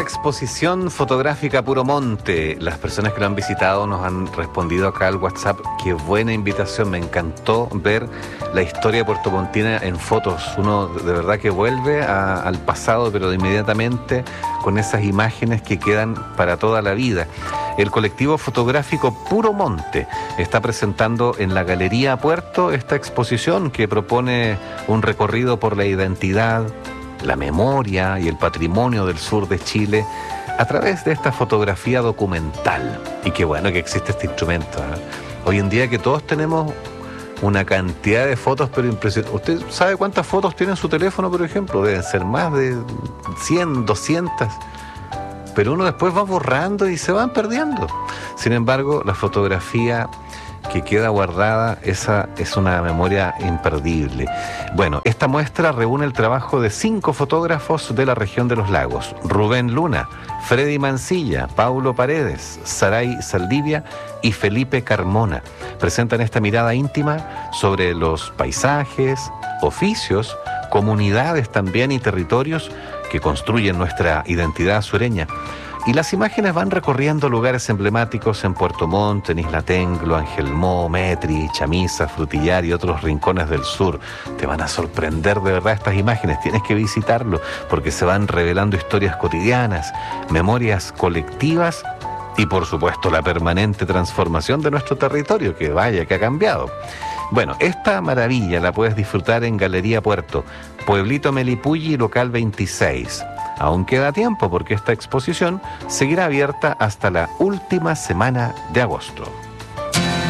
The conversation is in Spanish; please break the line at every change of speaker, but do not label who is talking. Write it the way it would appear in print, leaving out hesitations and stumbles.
esta exposición fotográfica Puro Monte. Las personas que lo han visitado nos han respondido acá al WhatsApp. Qué buena invitación, me encantó ver la historia puertomontina en fotos. Uno de verdad que vuelve al pasado, pero de inmediatamente con esas imágenes que quedan para toda la vida. El colectivo fotográfico Puro Monte está presentando en la Galería Puerto esta exposición que propone un recorrido por la identidad, la memoria y el patrimonio del sur de Chile a través de esta fotografía documental. Y qué bueno que existe este instrumento, ¿eh? Hoy en día que todos tenemos una cantidad de fotos, pero impresionante. ¿Usted sabe cuántas fotos tiene en su teléfono, por ejemplo? Deben ser más de 100, 200. Pero uno después va borrando y se van perdiendo. Sin embargo, la fotografía que queda guardada, esa es una memoria imperdible. Bueno, esta muestra reúne el trabajo de 5 fotógrafos de la región de los lagos: Rubén Luna, Freddy Mancilla, Paulo Paredes, Saray Saldivia y Felipe Carmona. Presentan esta mirada íntima sobre los paisajes, oficios, comunidades también y territorios que construyen nuestra identidad sureña. Y las imágenes van recorriendo lugares emblemáticos en Puerto Montt, en Isla Tenglo, Angelmó, Metri, Chamisa, Frutillar y otros rincones del sur. Te van a sorprender de verdad estas imágenes, tienes que visitarlo porque se van revelando historias cotidianas, memorias colectivas y por supuesto la permanente transformación de nuestro territorio, que vaya que ha cambiado. Bueno, esta maravilla la puedes disfrutar en Galería Puerto, Pueblito Melipulli, local 26. Aún queda tiempo porque esta exposición seguirá abierta hasta la última semana de agosto.